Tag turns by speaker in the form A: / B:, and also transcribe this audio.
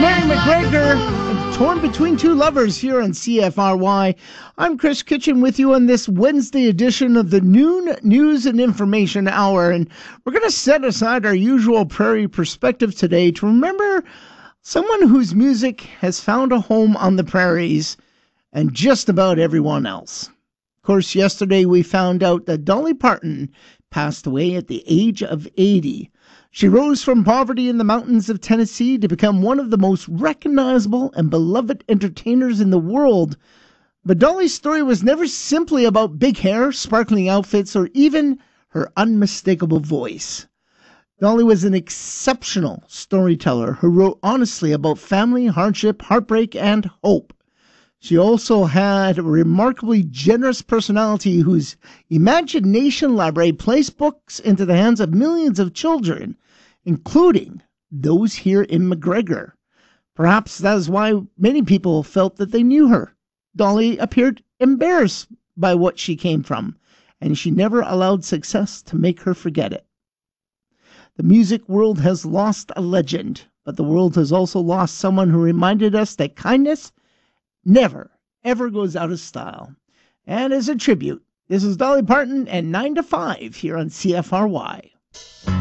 A: Mary McGregor, torn between two lovers here on CFRY. I'm Chris Kitchen with you on this Wednesday edition of the Noon News and Information Hour. And we're going to set aside our usual prairie perspective today to remember someone whose music has found a home on the prairies and just about everyone else. Of course, yesterday we found out that Dolly Parton passed away at the age of 80. She rose from poverty in the mountains of Tennessee to become one of the most recognizable and beloved entertainers in the world. But Dolly's story was never simply about big hair, sparkling outfits, or even her unmistakable voice. Dolly was an exceptional storyteller who wrote honestly about family, hardship, heartbreak, and hope. She also had a remarkably generous personality whose imagination library placed books into the hands of millions of children, including those here in McGregor. Perhaps that is why many people felt that they knew her. Dolly appeared embarrassed by what she came from, and she never allowed success to make her forget it. The music world has lost a legend, but the world has also lost someone who reminded us that kindness never, ever goes out of style. And as a tribute, this is Dolly Parton and 9 to 5 here on CFRY.